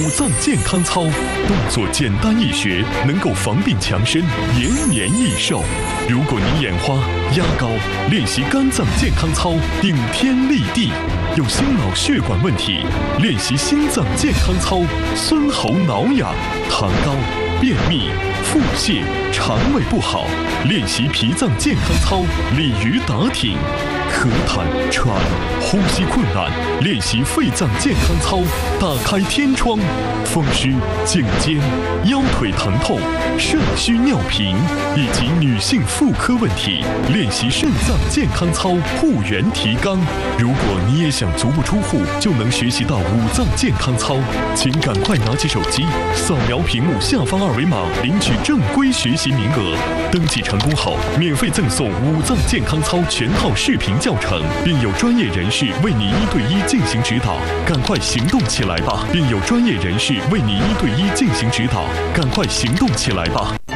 五脏健康操，动作简单易学，能够防病强身，延年益寿。如果你眼花、压高，练习肝脏健康操，顶天立地。有心脑血管问题，练习心脏健康操，酸喉挠痒、痰高、便秘、腹泻、肠胃不好，练习脾脏健康操，鲤鱼打挺。咳痰、喘、呼吸困难，练习肺脏健康操，打开天窗。风湿、颈肩、腰腿疼痛、肾虚尿频以及女性妇科问题，练习肾脏健康操，护元提肛。如果你也想足不出户就能学习到五脏健康操，请赶快拿起手机，扫描屏幕下方二维码，领取正规学习名额。登记成功后，免费赠送五脏健康操全套视频教程，并有专业人士为你1对1进行指导。赶快行动起来吧！并有专业人士为你1对1进行指导，赶快行动起来吧！